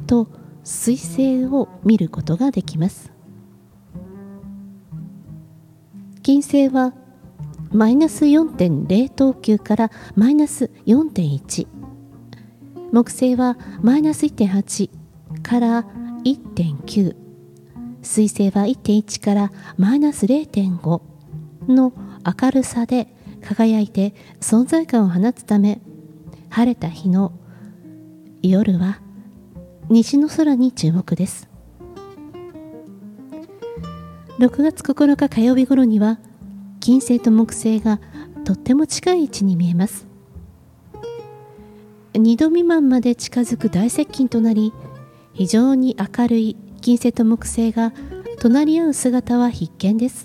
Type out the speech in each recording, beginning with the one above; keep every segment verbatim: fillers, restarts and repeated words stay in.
と彗星を見ることができます。金星はマイナス よんてんゼロ 等級からマイナス よんてんいち、木星はマイナス いってんはち から いってんきゅう、水星は いってんいち からマイナス ゼロてんご の明るさで輝いて存在感を放つため、晴れた日の夜は西の空に注目です。ろくがつここのか火曜日頃には金星と木星がとっても近い位置に見えます。にど未満まで近づく大接近となり、非常に明るい金星と木星が隣り合う姿は必見です。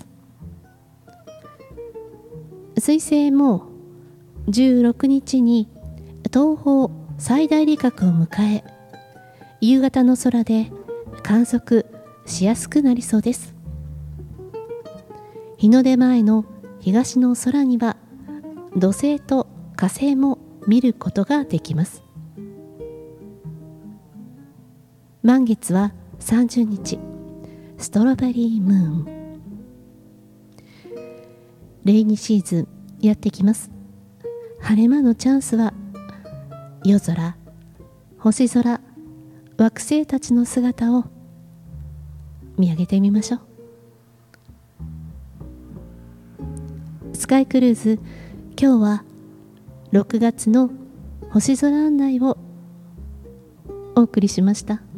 水星もじゅうろくにちに東方最大離角を迎え、夕方の空で観測しやすくなりそうです。日の出前の東の空には土星と火星も見ることができます。満月はさんじゅうにち、ストロベリームーン。レイニーシーズンやってきます。晴れ間のチャンスは夜空、星空、惑星たちの姿を見上げてみましょう。スカイクルーズ、今日はろくがつの星空案内をお送りしました。